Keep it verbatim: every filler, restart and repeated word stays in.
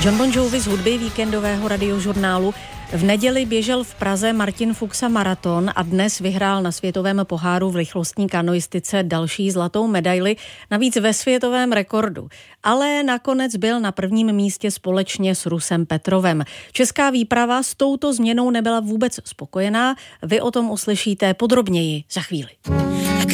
Jon Bon Jovi z hudby víkendového radiožurnálu. V neděli běžel v Praze Martin Fuxa maraton a dnes vyhrál na světovém poháru v rychlostní kanoistice další zlatou medaili, navíc ve světovém rekordu. Ale nakonec byl na prvním místě společně s Rusem Petrovem. Česká výprava s touto změnou nebyla vůbec spokojená. Vy o tom uslyšíte podrobněji za chvíli.